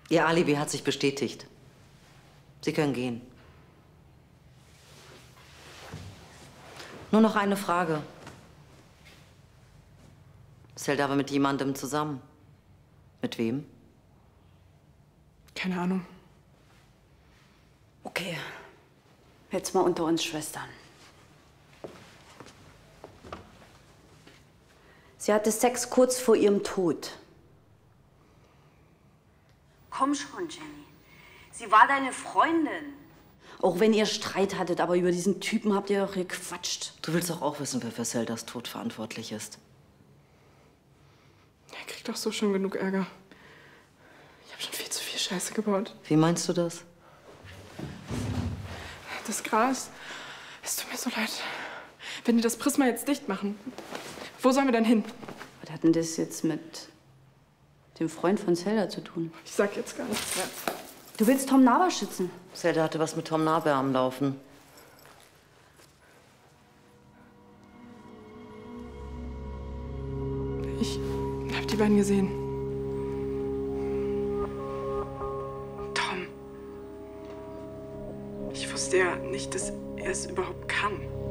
Ihr Alibi hat sich bestätigt. Sie können gehen. Nur noch eine Frage. Zelda war mit jemandem zusammen. Mit wem? Keine Ahnung. Okay. Jetzt mal unter uns Schwestern. Sie hatte Sex kurz vor ihrem Tod. Komm schon, Jenny. Sie war deine Freundin. Auch wenn ihr Streit hattet, aber über diesen Typen habt ihr doch gequatscht. Du willst doch auch wissen, wer für Zeldas Tod verantwortlich ist. Er kriegt doch so schon genug Ärger. Ich habe schon viel zu viel Scheiße gebaut. Wie meinst du das? Das Gras. Es tut mir so leid. Wenn die das Prisma jetzt dicht machen, wo sollen wir dann hin? Was hat denn das jetzt mit dem Freund von Zelda zu tun? Ich sag jetzt gar nichts mehr. Du willst Tom Naber schützen? Zelda hatte was mit Tom Naber am Laufen. Ich hab die beiden gesehen. Tom. Ich wusste ja nicht, dass er es überhaupt kann.